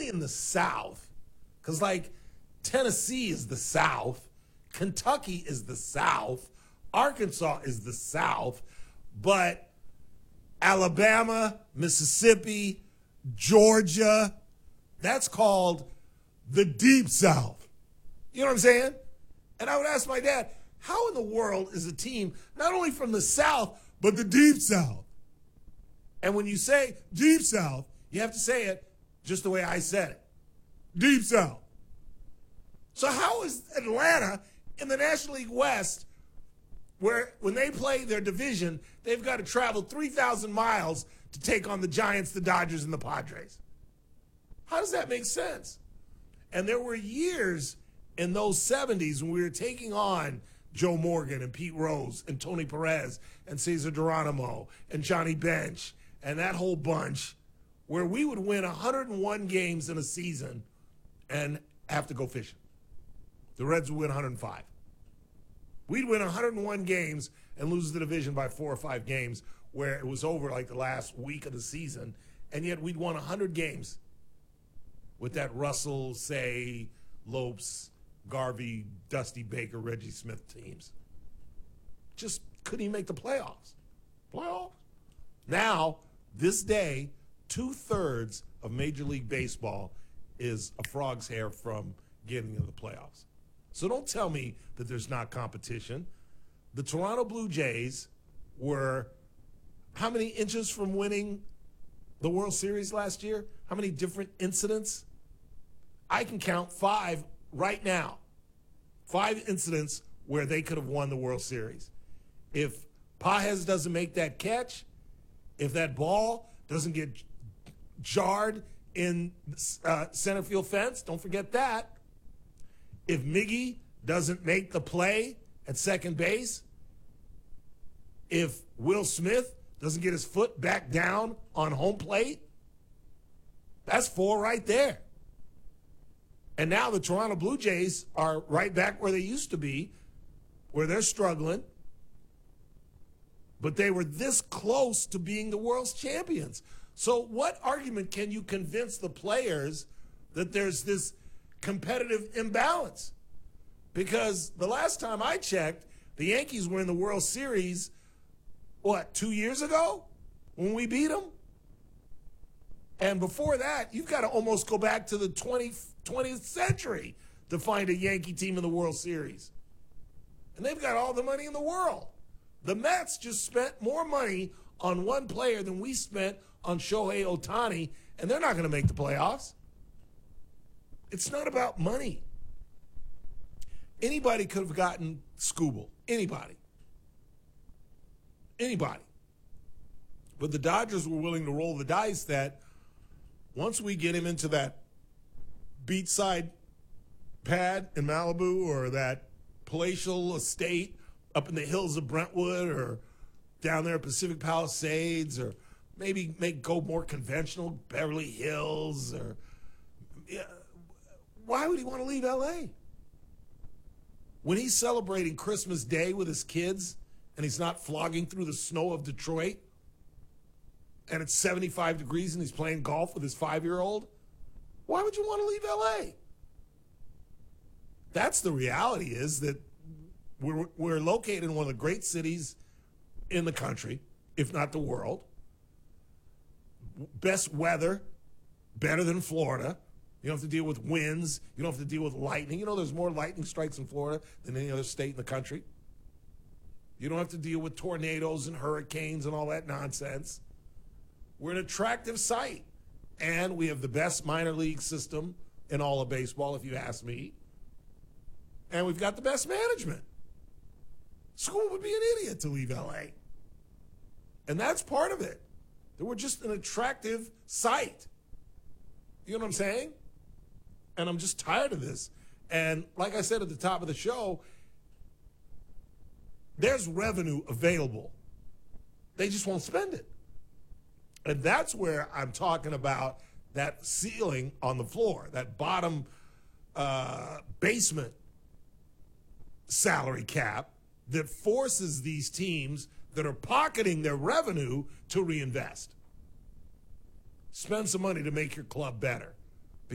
play in the South, because, like, Tennessee is the South, Kentucky is the South, Arkansas is the South, but Alabama, Mississippi, Georgia, that's called the Deep South. You know what I'm saying? And I would ask my dad, how in the world is a team not only from the South, but the Deep South? And when you say Deep South, you have to say it just the way I said it. Deep South. So how is Atlanta in the National League West, where when they play their division, they've got to travel 3,000 miles to take on the Giants, the Dodgers, and the Padres? How does that make sense? And there were years in those 70s when we were taking on Joe Morgan and Pete Rose and Tony Perez and Cesar Geronimo and Johnny Bench and that whole bunch, where we would win 101 games in a season and have to go fishing. The Reds would win 105. We'd win 101 games and lose the division by 4 or 5 games, where it was over like the last week of the season, and yet we'd won 100 games with that Russell, Say, Lopes, Garvey, Dusty Baker, Reggie Smith teams. Just couldn't even make the playoffs. Now, this day, 2/3 of Major League Baseball is a frog's hair from getting into the playoffs. So don't tell me that there's not competition. The Toronto Blue Jays were how many inches from winning the World Series last year? How many different incidents? I can count 5 right now. 5 incidents where they could have won the World Series. If Pages doesn't make that catch, if that ball doesn't get jarred in center field fence, don't forget that. If Miggy doesn't make the play at second base, if Will Smith doesn't get his foot back down on home plate, that's 4 right there. And now the Toronto Blue Jays are right back where they used to be, where they're struggling. But they were this close to being the world's champions. So what argument can you convince the players that there's this competitive imbalance? Because the last time I checked, the Yankees were in the World Series, 2 years ago when we beat them? And before that, you've got to almost go back to the 20th century to find a Yankee team in the World Series. And they've got all the money in the world. The Mets just spent more money on one player than we spent on Shohei Ohtani, and they're not going to make the playoffs. It's not about money. Anybody could have gotten Skubal. Anybody. But the Dodgers were willing to roll the dice that once we get him into that beachside pad in Malibu or that palatial estate up in the hills of Brentwood or down there at Pacific Palisades, or maybe go more conventional, Beverly Hills, or why would he want to leave L.A.? When he's celebrating Christmas Day with his kids and he's not flogging through the snow of Detroit and it's 75 degrees and he's playing golf with his 5-year-old, why would you want to leave L.A.? That's the reality, is that we're located in one of the great cities in the country, if not the world. Best weather, better than Florida. You don't have to deal with winds. You don't have to deal with lightning. You know, there's more lightning strikes in Florida than any other state in the country. You don't have to deal with tornadoes and hurricanes and all that nonsense. We're an attractive site. And we have the best minor league system in all of baseball, if you ask me. And we've got the best management. School would be an idiot to leave L.A. And that's part of it. That we're just an attractive site. You know what I'm saying? And I'm just tired of this. And like I said at the top of the show, there's revenue available. They just won't spend it. And that's where I'm talking about that ceiling on the floor, that bottom basement salary cap that forces these teams that are pocketing their revenue to reinvest. Spend some money to make your club better.